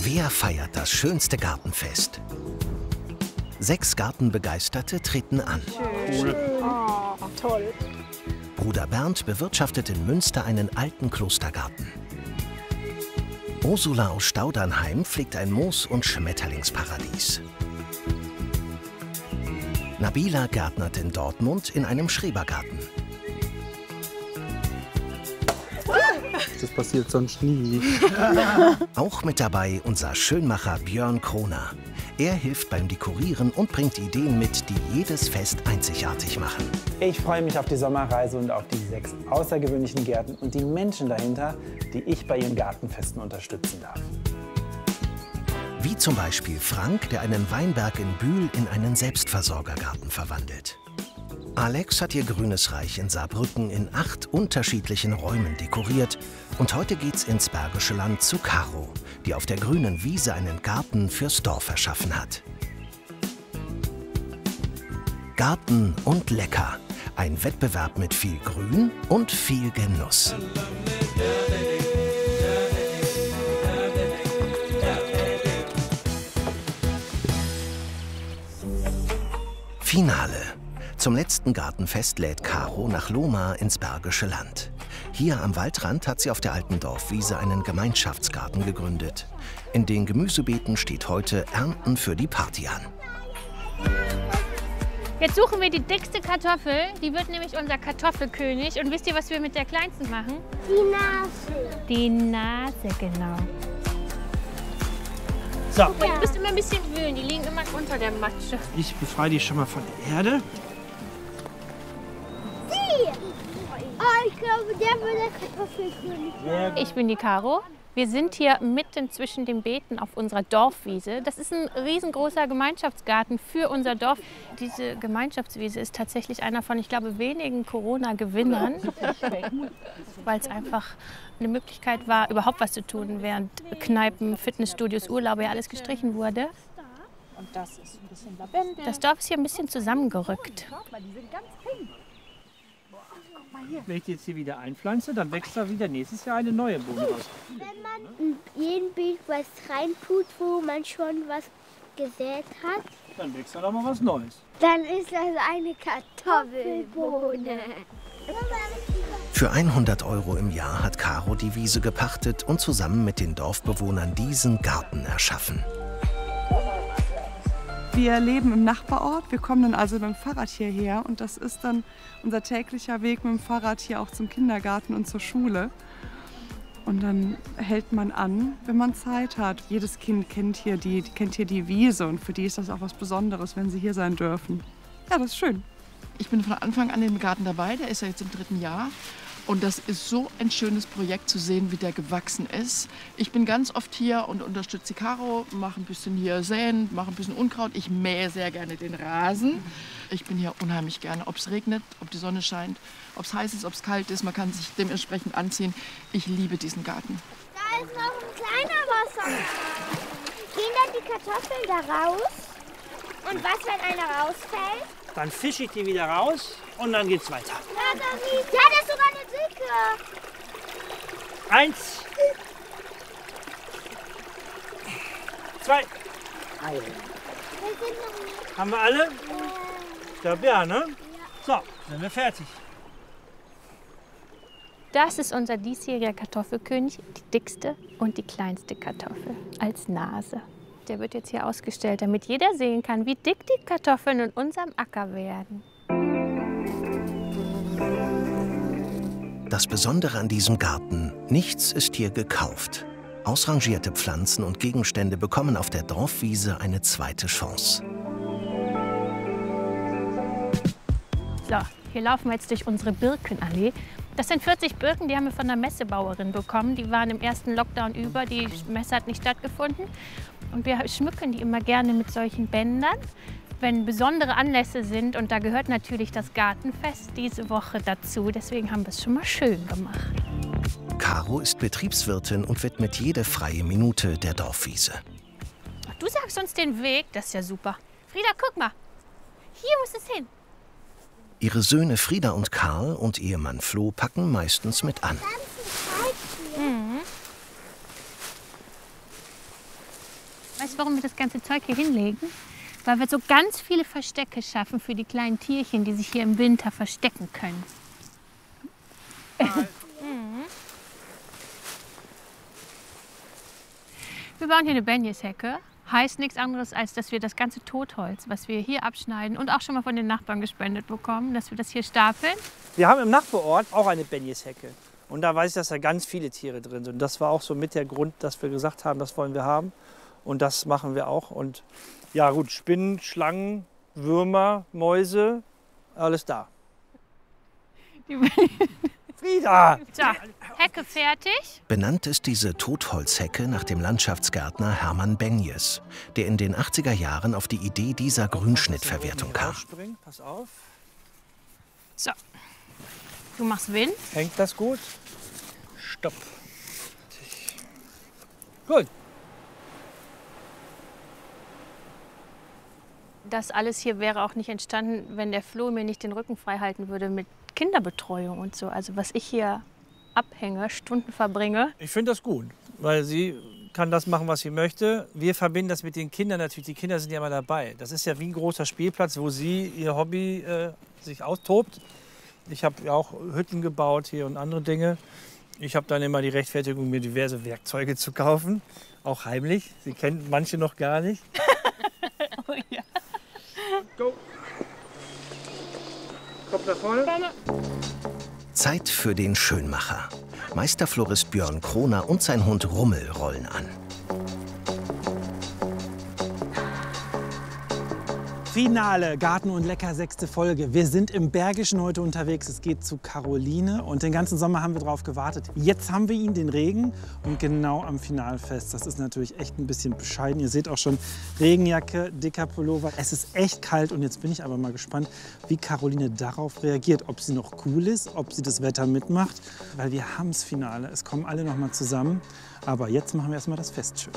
Wer feiert das schönste Gartenfest? 6 Gartenbegeisterte treten an. Cool. Oh, toll. Bruder Bernd bewirtschaftet in Münster einen alten Klostergarten. Ursula aus Staudernheim pflegt ein Moos- und Schmetterlingsparadies. Nabila gärtnert in Dortmund in einem Schrebergarten. Das passiert sonst nie. Auch mit dabei unser Schönmacher Björn Kroner. Er hilft beim Dekorieren und bringt Ideen mit, die jedes Fest einzigartig machen. Ich freue mich auf die Sommerreise und auf die 6 außergewöhnlichen Gärten und die Menschen dahinter, die ich bei ihren Gartenfesten unterstützen darf. Wie zum Beispiel Frank, der einen Weinberg in Bühl in einen Selbstversorgergarten verwandelt. Alex hat ihr grünes Reich in Saarbrücken in 8 unterschiedlichen Räumen dekoriert. Und heute geht's ins Bergische Land zu Caro, die auf der grünen Wiese einen Garten fürs Dorf erschaffen hat. Garten und lecker. Ein Wettbewerb mit viel Grün und viel Genuss. Finale. Zum letzten Gartenfest lädt Caro nach Lohmar ins Bergische Land. Hier am Waldrand hat sie auf der alten Dorfwiese einen Gemeinschaftsgarten gegründet. In den Gemüsebeeten steht heute Ernten für die Party an. Jetzt suchen wir die dickste Kartoffel. Die wird nämlich unser Kartoffelkönig. Und wisst ihr, was wir mit der kleinsten machen? Die Nase. Die Nase, genau. So. Guck mal, du musst immer ein bisschen wühlen. Die liegen immer unter der Matsche. Ich befreie die schon mal von der Erde. Oh, ich glaube, der wird der Kartoffelkönig. Ich bin die Caro. Wir sind hier mitten zwischen den Beeten auf unserer Dorfwiese. Das ist ein riesengroßer Gemeinschaftsgarten für unser Dorf. Diese Gemeinschaftswiese ist tatsächlich einer von, ich glaube, wenigen Corona-Gewinnern, weil es einfach eine Möglichkeit war, überhaupt was zu tun, während Kneipen, Fitnessstudios, Urlaube ja alles gestrichen wurde. Und das ist ein bisschen Lavendel. Das Dorf ist hier ein bisschen zusammengerückt. Die sind ganz pink. Wenn ich die jetzt hier wieder einpflanze, dann wächst da wieder nächstes Jahr eine neue Bohne raus. Wenn man in jeden Beet was reintut, wo man schon was gesät hat, Dann wächst da doch mal was Neues. dann ist das eine Kartoffelbohne. Für 100 € im Jahr hat Caro die Wiese gepachtet und zusammen mit den Dorfbewohnern diesen Garten erschaffen. Wir leben im Nachbarort. Wir kommen dann also mit dem Fahrrad hierher und das ist dann unser täglicher Weg mit dem Fahrrad hier auch zum Kindergarten und zur Schule. Und dann hält man an, wenn man Zeit hat. Jedes Kind kennt hier die Wiese und für die ist das auch was Besonderes, wenn sie hier sein dürfen. Ja, das ist schön. Ich bin von Anfang an im Garten dabei, der ist ja jetzt im 3. Jahr. Und das ist so ein schönes Projekt zu sehen, wie der gewachsen ist. Ich bin ganz oft hier und unterstütze die Caro, mache ein bisschen hier säen, mache ein bisschen Unkraut. Ich mähe sehr gerne den Rasen. Ich bin hier unheimlich gerne, ob es regnet, ob die Sonne scheint, ob es heiß ist, ob es kalt ist. Man kann sich dementsprechend anziehen. Ich liebe diesen Garten. Da ist noch ein kleiner Wasser. Gehen dann die Kartoffeln da raus? Und was, wenn einer rausfällt? Dann fische ich die wieder raus und dann geht's weiter. Ja, das ist sogar eine dicke. 1, 2. Haben wir alle? Ich glaube ja, ne? So, sind wir fertig. Das ist unser diesjähriger Kartoffelkönig, die dickste und die kleinste Kartoffel als Nase. Der wird jetzt hier ausgestellt, damit jeder sehen kann, wie dick die Kartoffeln in unserem Acker werden. Das Besondere an diesem Garten: nichts ist hier gekauft. Ausrangierte Pflanzen und Gegenstände bekommen auf der Dorfwiese eine zweite Chance. So, hier laufen wir jetzt durch unsere Birkenallee. Das sind 40 Birken, die haben wir von einer Messebauerin bekommen. Die waren im ersten Lockdown über, die Messe hat nicht stattgefunden. Und wir schmücken die immer gerne mit solchen Bändern, wenn besondere Anlässe sind. Und da gehört natürlich das Gartenfest diese Woche dazu. Deswegen haben wir es schon mal schön gemacht. Caro ist Betriebswirtin und widmet jede freie Minute der Dorfwiese. Ach, du sagst uns den Weg, das ist ja super. Frieda, guck mal, hier muss es hin. Ihre Söhne Frieda und Karl und Ehemann Flo packen meistens mit an. Weißt du, warum wir das ganze Zeug hier hinlegen? Weil wir so ganz viele Verstecke schaffen für die kleinen Tierchen, die sich hier im Winter verstecken können. Wir bauen hier eine Benjeshecke. Heißt nichts anderes, als dass wir das ganze Totholz, was wir hier abschneiden und auch schon mal von den Nachbarn gespendet bekommen, dass wir das hier stapeln. Wir haben im Nachbarort auch eine Benjeshecke. Und da weiß ich, dass da ganz viele Tiere drin sind. Und das war auch so mit der Grund, dass wir gesagt haben, das wollen wir haben. Und das machen wir auch. Und ja gut, Spinnen, Schlangen, Würmer, Mäuse, alles da. Frieda! So, Hecke fertig. Benannt ist diese Totholzhecke nach dem Landschaftsgärtner Hermann Benjes, der in den 80er Jahren auf die Idee dieser Grünschnittverwertung kam. Pass auf. So, du machst Wind. Hängt das gut? Stopp. Gut. Das alles hier wäre auch nicht entstanden, wenn der Flo mir nicht den Rücken frei halten würde mit Kinderbetreuung und so. Also was ich hier abhänge, Stunden verbringe. Ich finde das gut, weil sie kann das machen, was sie möchte. Wir verbinden das mit den Kindern natürlich. Die Kinder sind ja immer dabei. Das ist ja wie ein großer Spielplatz, wo sie ihr Hobby sich austobt. Ich habe ja auch Hütten gebaut hier und andere Dinge. Ich habe dann immer die Rechtfertigung, mir diverse Werkzeuge zu kaufen. Auch heimlich. Sie kennen manche noch gar nicht. Oh ja. Go. Kopf nach vorne. Zeit für den Schönmacher. Meisterflorist Björn Kroner und sein Hund Rummel rollen an. Finale, Garten und Lecker, 6. Folge. Wir sind im Bergischen heute unterwegs. Es geht zu Caroline und den ganzen Sommer haben wir darauf gewartet. Jetzt haben wir ihn, den Regen, und genau am Finalfest. Das ist natürlich echt ein bisschen bescheiden. Ihr seht auch schon Regenjacke, dicker Pullover. Es ist echt kalt und jetzt bin ich aber mal gespannt, wie Caroline darauf reagiert. Ob sie noch cool ist, ob sie das Wetter mitmacht, weil wir haben das Finale. Es kommen alle noch mal zusammen. Aber jetzt machen wir erst mal das Fest schön.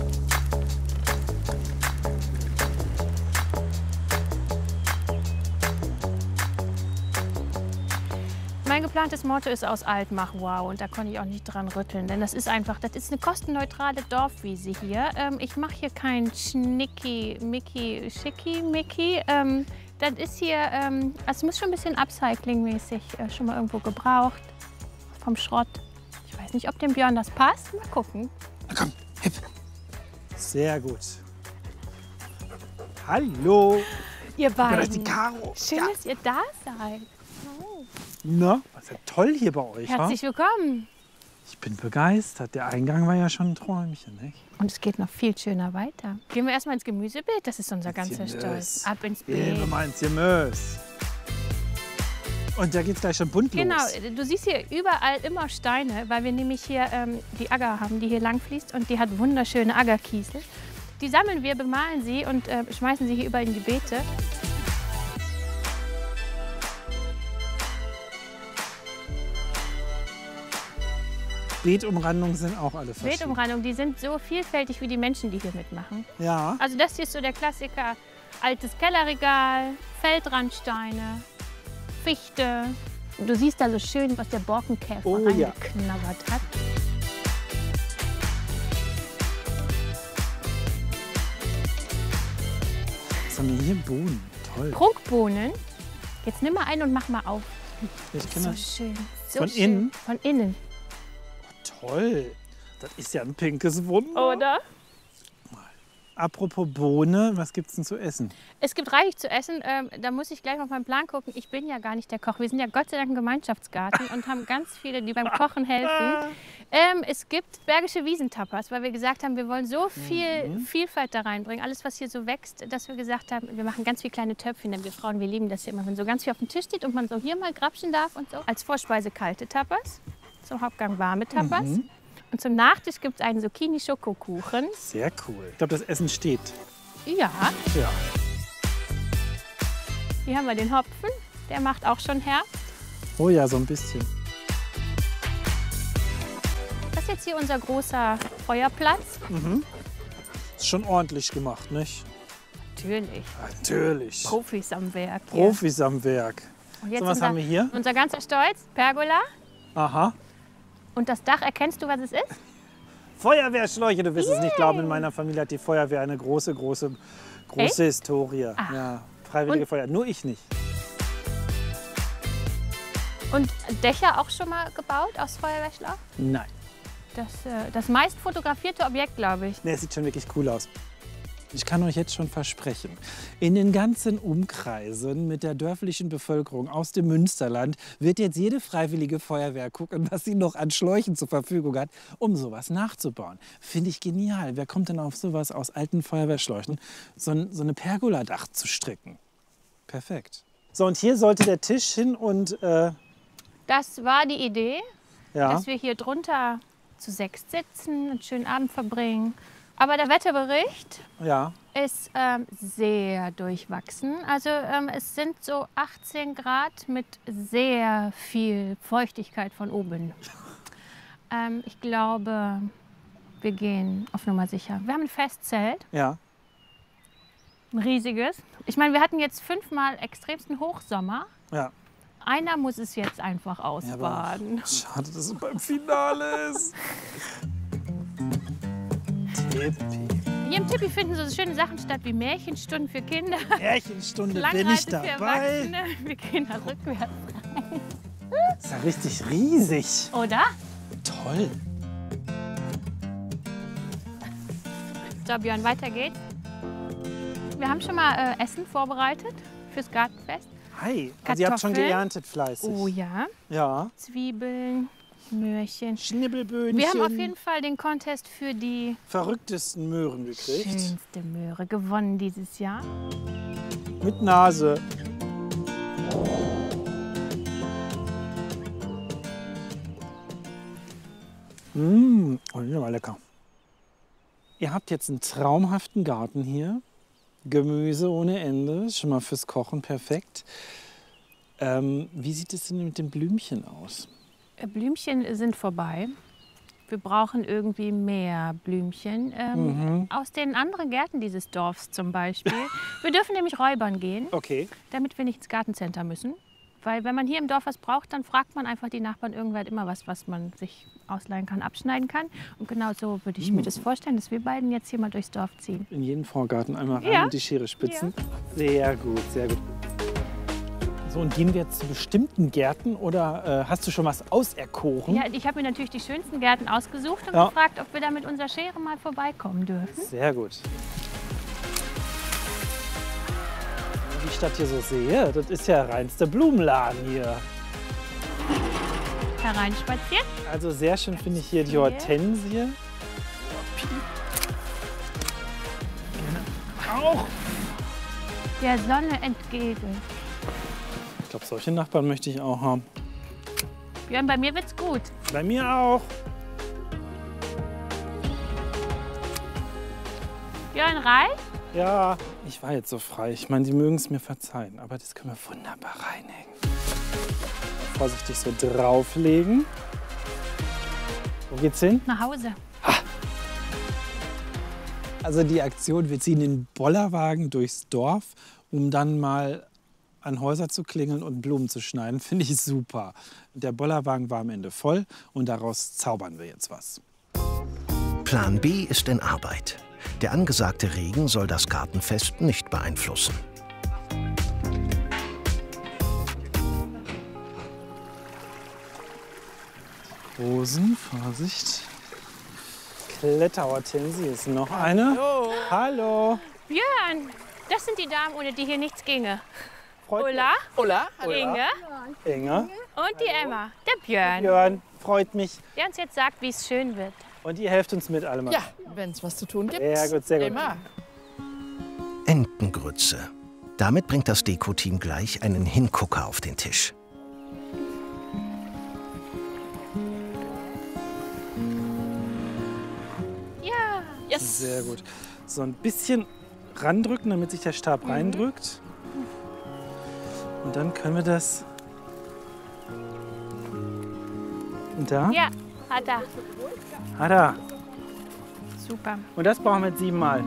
Mein geplantes Motto ist aus alt, mach wow. Und da konnte ich auch nicht dran rütteln. Denn das ist einfach, das ist eine kostenneutrale Dorfwiese hier. Ich mache hier kein Schnicki-Micki, Schicki-Micki. Das ist hier, also es muss schon ein bisschen Upcycling-mäßig schon mal irgendwo gebraucht. Vom Schrott. Ich weiß nicht, ob dem Björn das passt. Mal gucken. Na komm, hip. Sehr gut. Hallo. Ihr beiden. Da ist die Caro. Schön, dass ihr da seid. Na, was ist ja toll hier bei euch. Herzlich willkommen. Ich bin begeistert. Der Eingang war ja schon ein Träumchen, nicht? Und es geht noch viel schöner weiter. Gehen wir erstmal ins Gemüsebeet. Das ist unser ganzer Stolz. Ab ins Beet. Gehen wir mal ins Gemüse. Und da geht's gleich schon bunt los. Genau, du siehst hier überall immer Steine, weil wir nämlich hier die Agger haben, die hier lang fließt. Und die hat wunderschöne Aggerkiesel. Die sammeln wir, bemalen sie und schmeißen sie hier überall in die Beete. Beetumrandungen sind auch alle verschieden. Beetumrandungen, die sind so vielfältig wie die Menschen, die hier mitmachen. Ja. Also das hier ist so der Klassiker. Altes Kellerregal, Feldrandsteine, Fichte. Und du siehst da so schön, was der Borkenkäfer reingeknabbert hat. Was haben wir hier? Bohnen. Toll. Prunkbohnen. Jetzt nimm mal einen und mach mal auf. So schön. So von schön. innen? Von innen. Toll. Das ist ja ein pinkes Wunder. Oder? Apropos Bohne, was gibt's denn zu essen? Es gibt reichlich zu essen. Da muss ich gleich auf meinen Plan gucken. Ich bin ja gar nicht der Koch. Wir sind ja Gott sei Dank ein Gemeinschaftsgarten und haben ganz viele, die beim Kochen helfen. Es gibt bergische Wiesentapas, weil wir gesagt haben, wir wollen so viel Vielfalt da reinbringen. Alles, was hier so wächst, dass wir gesagt haben, wir machen ganz viele kleine Töpfchen. Denn wir Frauen, wir lieben das ja immer, wenn so ganz viel auf dem Tisch steht und man so hier mal grapschen darf und so. Als Vorspeise kalte Tapas, zum Hauptgang warme Tapas. Und zum Nachtisch gibt es einen Zucchini-Schokokuchen. Sehr cool. Ich glaube, das Essen steht. Ja. Ja. Hier haben wir den Hopfen. Der macht auch schon Herz. Oh ja, so ein bisschen. Das ist jetzt hier unser großer Feuerplatz. Ist schon ordentlich gemacht, nicht? Natürlich. Natürlich. Profis am Werk. Hier. Profis am Werk. Und jetzt So, was haben wir hier? Unser ganzer Stolz, Pergola. Aha. Und das Dach, erkennst du, was es ist? Feuerwehrschläuche, du wirst es nicht glauben, in meiner Familie hat die Feuerwehr eine große Historie. Ah. Ja, Freiwillige Und- Feuerwehr, nur ich nicht. Und Dächer auch schon mal gebaut aus Feuerwehrschlauch? Nein. Das meist fotografierte Objekt, glaube ich. Nee, es sieht schon wirklich cool aus. Ich kann euch jetzt schon versprechen, in den ganzen Umkreisen mit der dörflichen Bevölkerung aus dem Münsterland wird jetzt jede freiwillige Feuerwehr gucken, was sie noch an Schläuchen zur Verfügung hat, um sowas nachzubauen. Finde ich genial. Wer kommt denn auf sowas aus alten Feuerwehrschläuchen, so eine Pergoladach zu stricken? Perfekt. So, und hier sollte der Tisch hin und Das war die Idee, ja. dass wir hier drunter zu 6 sitzen, einen schönen Abend verbringen. Aber der Wetterbericht Ja. ist sehr durchwachsen. Also es sind so 18 Grad mit sehr viel Feuchtigkeit von oben. Ich glaube, wir gehen auf Nummer sicher. Wir haben ein Festzelt, Ja. ein riesiges. Ich meine, wir hatten jetzt 5-mal extremsten Hochsommer. Ja. Einer muss es jetzt einfach Ja, aber ausbaden. schade, dass es beim Finale ist. Tippi. Hier im Tippi finden so schöne Sachen statt wie Märchenstunden für Kinder, Märchenstunde bin Langreise ich für dabei. Erwachsene. Wir gehen da rückwärts. Das ist ja richtig riesig. Oder? Toll. So, Björn, weiter geht's. Wir haben schon mal Essen vorbereitet fürs Gartenfest. Hi. Also ihr habt schon Kartoffeln. geerntet fleißig. Oh ja. Ja. Zwiebeln, Möhrchen. Schnibbelböhnchen. Wir haben auf jeden Fall den Contest für die verrücktesten Möhren gekriegt. schönste Möhre gewonnen dieses Jahr. Mit Nase. Oh, die sind aber lecker. Ihr habt jetzt einen traumhaften Garten hier. Gemüse ohne Ende, schon mal fürs Kochen perfekt. Wie sieht es denn mit den Blümchen aus? Blümchen sind vorbei. Wir brauchen irgendwie mehr Blümchen. Aus den anderen Gärten dieses Dorfs zum Beispiel. Wir dürfen nämlich räubern gehen, Okay. damit wir nicht ins Gartencenter müssen. Weil wenn man hier im Dorf was braucht, dann fragt man einfach die Nachbarn. Irgendwer hat immer was man sich ausleihen kann, abschneiden kann. Und genau so würde ich mir das vorstellen, dass wir beiden jetzt hier mal durchs Dorf ziehen. In jeden Vorgarten einmal rein Ja. und die Schere spitzen. Sehr gut, sehr gut. So, und gehen wir jetzt zu bestimmten Gärten oder hast du schon was auserkoren? Ja, ich habe mir natürlich die schönsten Gärten ausgesucht und Ja. gefragt, ob wir da mit unserer Schere mal vorbeikommen dürfen. Sehr gut. Wie ich das hier so sehe, das ist ja reinster Blumenladen hier. Hereinspaziert. Also sehr schön finde ich hier die Hier. Hortensie. Auch. Der Sonne entgegen. Ich glaube, solche Nachbarn möchte ich auch haben. Björn, bei mir wird's gut. Bei mir auch. Björn, reicht? Ja, ich war jetzt so frei. Ich meine, Sie mögen es mir verzeihen, aber das können wir wunderbar reinhängen. Vorsichtig so drauflegen. Wo geht's hin? Nach Hause. Also die Aktion, wir ziehen den Bollerwagen durchs Dorf, um dann mal an Häuser zu klingeln und Blumen zu schneiden, finde ich super. Der Bollerwagen war am Ende voll und daraus zaubern wir jetzt was. Plan B ist in Arbeit. Der angesagte Regen soll das Gartenfest nicht beeinflussen. Rosen, Vorsicht. Kletterhortensie ist noch eine. Hallo. Björn, das sind die Damen, ohne die hier nichts ginge. Freut Ulla, Hola. Inge mich. Inge. und die Emma. Der Björn, Björn, freut mich. der uns jetzt sagt, wie es schön wird. Und ihr helft uns mit allem. Ja, wenn es was zu tun gibt. Sehr gut, sehr gut. Immer. Entengrütze. Damit bringt das Deko-Team gleich einen Hingucker auf den Tisch. Ja, Yes. Sehr gut. So ein bisschen randrücken, damit sich der Stab reindrückt. Und dann können wir das. Und da? ja, hat er. Ah, da. Super. Und das brauchen wir jetzt 7 Mal.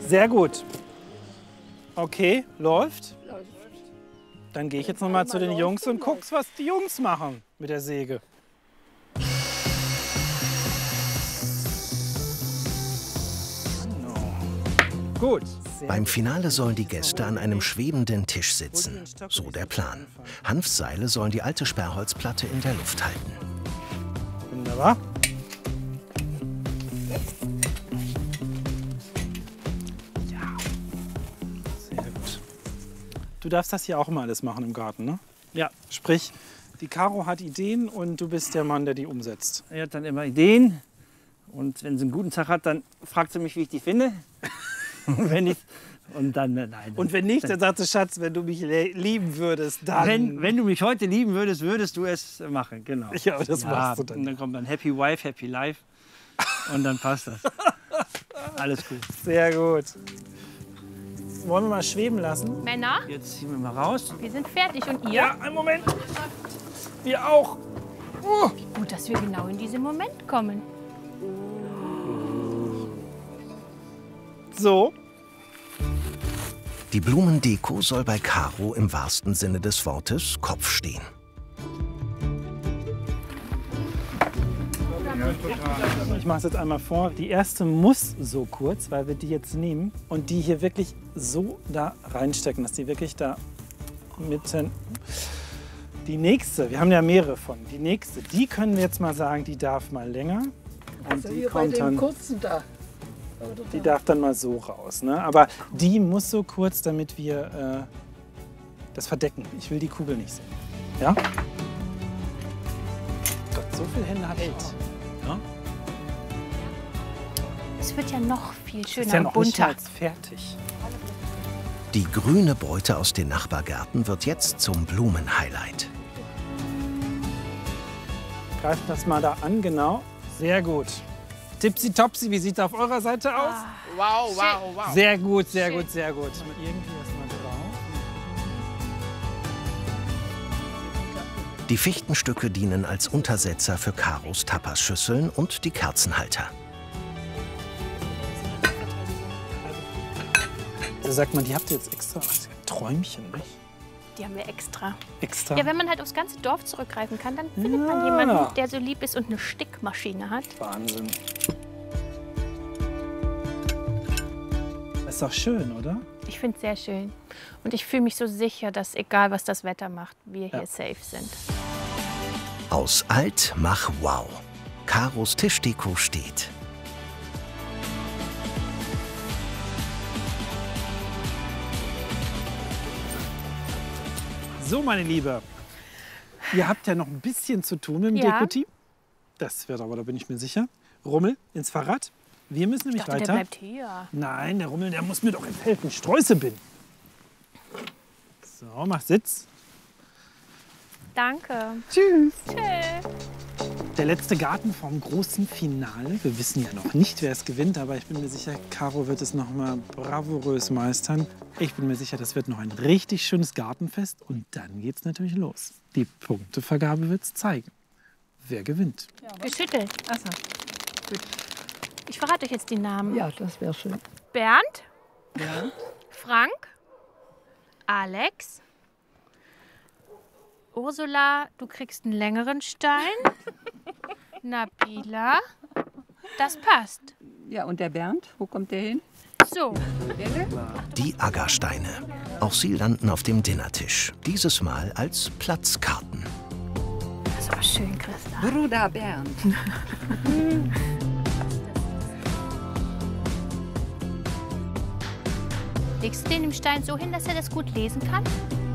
Sehr gut. Okay, läuft. Dann gehe ich jetzt noch mal zu den Jungs und guck's, was die Jungs machen mit der Säge. Gut. Beim Finale sollen die Gäste an einem schwebenden Tisch sitzen. So der Plan. Hanfseile sollen die alte Sperrholzplatte in der Luft halten. Wunderbar. Ja. Sehr gut. Du darfst das hier auch mal alles machen im Garten, ne? Ja. Sprich, die Caro hat Ideen und du bist der Mann, der die umsetzt. Er hat dann immer Ideen. Und wenn sie einen guten Tag hat, dann fragt sie mich, wie ich die finde. Und wenn nicht, und dann, nein. Und wenn nicht, dann sagt sie, Schatz, wenn du mich lieben würdest, dann... Wenn du mich heute lieben würdest, würdest du es machen, genau. Ja, das machst du dann. Und dann kommt dann Happy Wife, Happy Life und dann passt das. Alles gut. Sehr gut. Wollen wir mal schweben lassen? Männer, Jetzt ziehen wir mal raus. wir sind fertig. Und ihr? Ja, einen Moment. Wir auch. Gut, dass wir genau in diesen Moment kommen. So. Die Blumendeko soll bei Caro im wahrsten Sinne des Wortes Kopf stehen. Ich mache es jetzt einmal vor. Die erste muss so kurz, weil wir die jetzt nehmen und die hier wirklich so da reinstecken, dass die wirklich da mitten... Die nächste, wir haben ja mehrere von, die nächste, die können wir jetzt mal sagen, die darf mal länger. Und Also die hier bei kommt dem dann... kurzen da. Die darf dann mal so raus. Ne? Aber die muss so kurz, damit wir das verdecken. Ich will die Kugel nicht sehen. Ja? Gott, so viele Hände hat Welt. Ja? Es wird ja noch viel schöner Ist ja und noch nicht bunter. mal fertig. Die grüne Beute aus den Nachbargärten wird jetzt zum Blumenhighlight. Greift das mal da an, genau. Sehr gut. Tipsy-topsy, wie sieht es auf eurer Seite aus? Wow, wow, wow. Sehr gut, sehr gut, sehr gut. Irgendwie erstmal drauf. Die Fichtenstücke dienen als Untersetzer für Caros Tapasschüsseln und die Kerzenhalter. So sagt man, die habt ihr jetzt extra als Träumchen, nicht? Die haben wir extra. Extra. Ja, wenn man halt aufs ganze Dorf zurückgreifen kann, dann findet man jemanden, der so lieb ist und eine Stickmaschine hat. Wahnsinn. Ist doch schön, oder? Ich finde es sehr schön. Und ich fühle mich so sicher, dass egal was das Wetter macht, wir hier safe sind. Aus alt mach wow. Caros Tischdeko steht. So, meine Liebe, ihr habt ja noch ein bisschen zu tun mit dem Ja. Deko-Team. Das wird aber, da bin ich mir sicher. Rummel ins Fahrrad. Wir müssen nämlich Ich dachte, weiter. der bleibt hier. Nein, der Rummel, der muss mir doch enthalten. Sträuße bin. So, mach Sitz. Danke. Tschüss. Tschüss. Der letzte Garten vom großen Finale. Wir wissen ja noch nicht, wer es gewinnt, aber ich bin mir sicher, Caro wird es noch mal bravourös meistern. Ich bin mir sicher, das wird noch ein richtig schönes Gartenfest. Und dann geht's natürlich los. Die Punktevergabe wird's zeigen. Wer gewinnt? Geschüttelt. Achso. Ich verrate euch jetzt die Namen. Ja, das wäre schön. Bernd, Frank, Alex, Ursula, du kriegst einen längeren Stein. Nabila, das passt. Ja, und der Bernd, wo kommt der hin? So, Die Aggersteine. Auch sie landen auf dem Dinnertisch. Dieses Mal als Platzkarten. das ist aber schön, Christa. Bruder Bernd. Legst du den im Stein so hin, dass er das gut lesen kann?